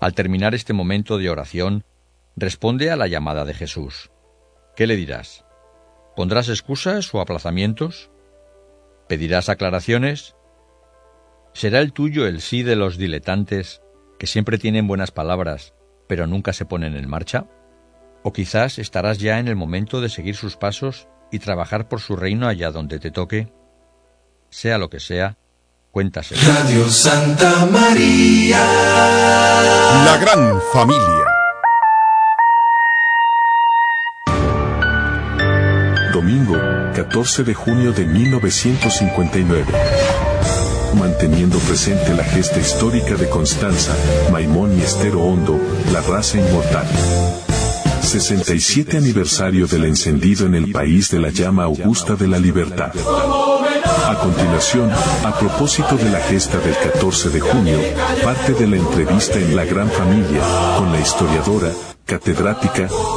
Al terminar este momento de oración, responde a la llamada de Jesús. ¿Qué le dirás? ¿Pondrás excusas o aplazamientos? ¿Pedirás aclaraciones? ¿Será el tuyo el sí de los diletantes, que siempre tienen buenas palabras, pero nunca se ponen en marcha? ¿O quizás estarás ya en el momento de seguir sus pasos y trabajar por su reino allá donde te toque? Sea lo que sea, cuéntaselo. Radio Santa María. La gran familia. Domingo, 14 de junio de 1959. Manteniendo presente la gesta histórica de Constanza, Maimón y Estero Hondo, la raza inmortal. 67 aniversario del encendido en el país de la llama augusta de la libertad. A continuación, a propósito de la gesta del 14 de junio, parte de la entrevista en La Gran Familia, con la historiadora, catedrática,